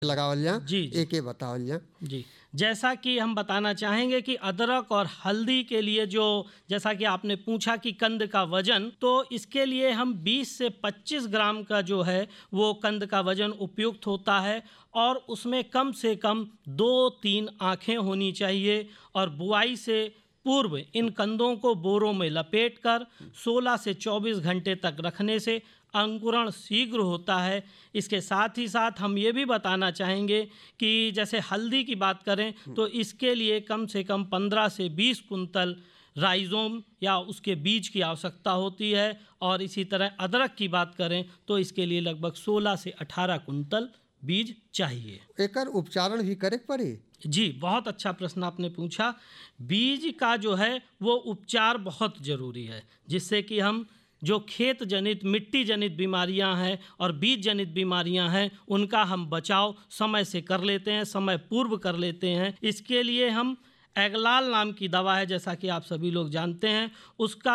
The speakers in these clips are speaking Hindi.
लगावल जा, जी जी एक बतावल जा। जी। जैसा कि हम बताना चाहेंगे कि अदरक और हल्दी के लिए जो, जैसा कि आपने पूछा कि कंद का वजन, तो इसके लिए हम 20 से 25 ग्राम का जो है वो कंद का वजन उपयुक्त होता है, और उसमें कम से कम 2-3 आँखें होनी चाहिए। और बुआई से पूर्व इन कंदों को बोरों में लपेटकर 16 से 24 घंटे तक रखने से अंकुरण शीघ्र होता है। इसके साथ ही साथ हम ये भी बताना चाहेंगे कि जैसे हल्दी की बात करें तो इसके लिए कम से कम 15 से 20 कुंतल राइजोम या उसके बीज की आवश्यकता होती है, और इसी तरह अदरक की बात करें तो इसके लिए लगभग 16 से 18 कुंतल बीज चाहिए। एकर उपचारण भी करे पड़ी। जी, बहुत अच्छा प्रश्न आपने पूछा। बीज का जो है वो उपचार बहुत ज़रूरी है, जिससे कि हम जो खेत जनित, मिट्टी जनित बीमारियां हैं और बीज जनित बीमारियां हैं, उनका हम बचाव समय से कर लेते हैं, समय पूर्व कर लेते हैं। इसके लिए हम एगलाल नाम की दवा है, जैसा कि आप सभी लोग जानते हैं, उसका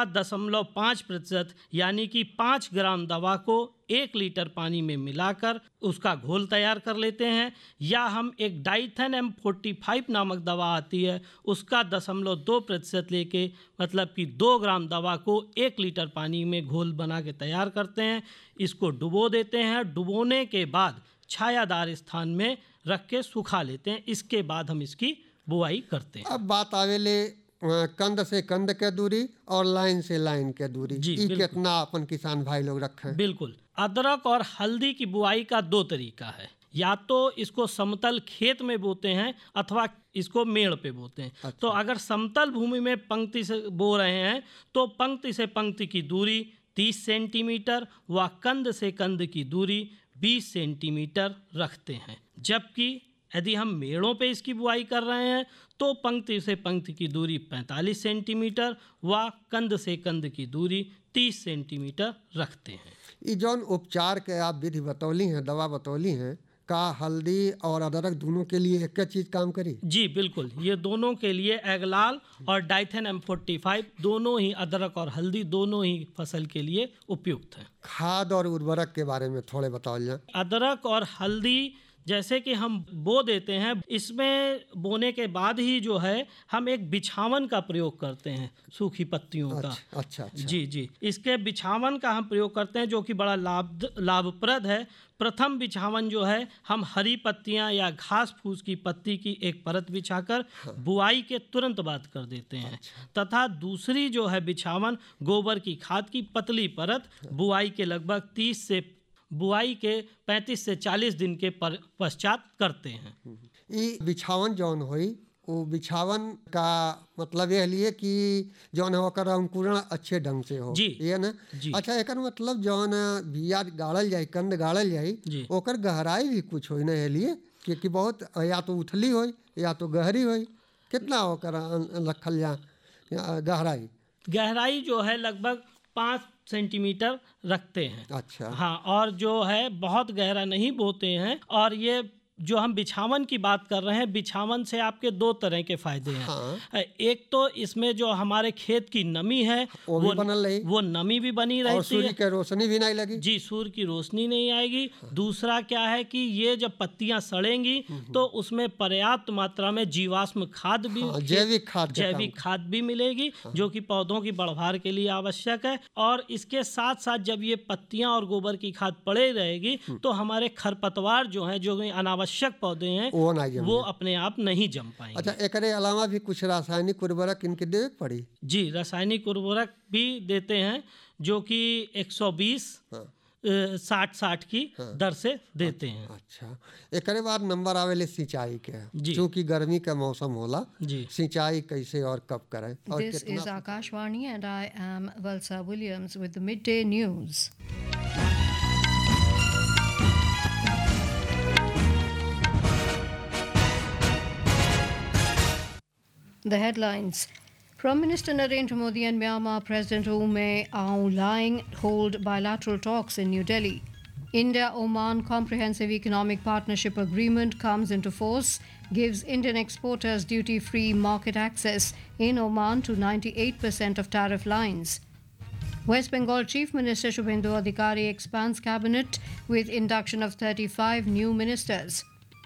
0.5% यानी कि 5 ग्राम दवा को 1 लीटर पानी में मिलाकर उसका घोल तैयार कर लेते हैं। या हम एक डाइथन M45 नामक दवा आती है, उसका 0.2% लेके, मतलब कि 2 ग्राम दवा को 1 लीटर पानी में घोल बना के तैयार करते हैं। इसको डुबो देते हैं। डुबोने के बाद छायादार स्थान में रख के सुखा लेते हैं। इसके बाद हम इसकी बुआई करते हैं। अब बात आवेले कंद से कंद के दूरी और लाइन से लाइन के दूरी, जी, ई बिल्कुल। कितना अपन किसान भाई लोग रखें? बिल्कुल। अदरक और हल्दी की बुआई का 2 तरीका है। या तो इसको समतल खेत में बोते हैं अथवा इसको मेड़ पे बोते हैं। अच्छा। तो अगर समतल भूमि में पंक्ति से बो रहे हैं तो पंक्ति से पंक्ति की दूरी 30 सेंटीमीटर व कंद से कंद की दूरी 20 सेंटीमीटर रखते हैं। जबकि यदि हम मेड़ों पे इसकी बुआई कर रहे हैं तो पंक्ति से पंक्ति की दूरी 45 सेंटीमीटर व कंद से कंद की दूरी 30 सेंटीमीटर रखते हैं। ई जौन उपचार के आप विधि बतौली हैं, दवा बतौली हैं, का हल्दी और अदरक दोनों के लिए एक चीज काम करी? जी बिल्कुल, ये दोनों के लिए एगलाल और डाइथन M45 दोनों ही, अदरक और हल्दी दोनों ही फसल के लिए उपयुक्त हैं। खाद और उर्वरक के बारे में थोड़े बताओ जाए। अदरक और हल्दी जैसे कि हम बो देते हैं, इसमें बोने के बाद ही जो है हम एक बिछावन का प्रयोग करते हैं सूखी पत्तियों का। अच्छा। जी जी, इसके बिछावन का हम प्रयोग करते हैं जो कि बड़ा लाभप्रद है। प्रथम बिछावन जो है हम हरी पत्तियां या घास फूस की पत्ती की एक परत बिछाकर बुआई के तुरंत बाद कर देते हैं। तथा दूसरी जो है बिछावन गोबर की खाद की पतली परत बुआई के लगभग 35 से 40 दिन के पश्चात करते हैं। ई बिछावन जौन होई, वो बिछावन का मतलब यह लिए कि जौन है ओकर अंकुरण अच्छे ढंग से हो। जी। ये ना जी। अच्छा, एकर मतलब जौन बिया गाड़ल जाए, कंद गाड़ल जाए, जी। ओकर गहराई भी कुछ होई ना ये लिए कि बहुत या तो उथली होई या तो गहरी होई, कितना ओकर रखल जा गहराई? गहराई जो है लगभग 5 सेंटीमीटर रखते हैं। अच्छा। हाँ, और जो है बहुत गहरा नहीं बोते हैं। और ये जो हम बिछावन की बात कर रहे हैं, बिछावन से आपके 2 तरह के फायदे हैं। हाँ। एक तो इसमें जो हमारे खेत की नमी है वो भी बनल रही, वो नमी भी बनी और रहती सूर्य है। की रोशनी भी नहीं लगी। जी, सूर्य की रोशनी नहीं आएगी। दूसरा क्या है कि ये जब पत्तियां सड़ेंगी तो उसमें पर्याप्त मात्रा में जीवाश्म खाद भी, जैविक खाद भी मिलेगी, जो कि पौधों की बढ़वार के लिए आवश्यक है। और इसके साथ साथ जब ये पत्तियां और गोबर की खाद पड़े रहेगी तो हमारे खरपतवार जो हैं, जो अनावश्यक पौधे हैं, वो अपने आप नहीं जम पाएंगे। अच्छा, एकरे अलावा भी कुछ रासायनिक उर्वरक इनके देवे पड़ी? जी, रासायनिक उर्वरक भी देते हैं जो कि 120 60 की दर से देते हैं। अच्छा, एकरे बाद नंबर आवेले सिंचाई के। क्योंकि गर्मी का मौसम होला, सिंचाई कैसे और कब करें? This is Akashvani and I am Valsa Williams with the Midday News. The headlines. Prime Minister Narendra Modi and Myanmar President U Min Aung Hlaing hold bilateral talks in New Delhi. India-Oman Comprehensive Economic Partnership Agreement comes into force, gives Indian exporters duty-free market access in Oman to 98% of tariff lines. West Bengal Chief Minister Shubhendu Adhikari expands cabinet with induction of 35 new ministers.